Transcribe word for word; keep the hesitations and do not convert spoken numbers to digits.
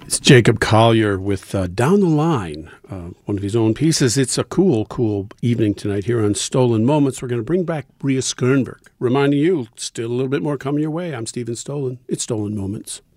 It's Jacob Collier with uh, Down the Line, uh, one of his own pieces. It's a cool, cool evening tonight here on Stolen Moments. We're going to bring back Bria Skernberg, reminding you, still a little bit more coming your way. I'm Stephen Stolen. It's Stolen Moments.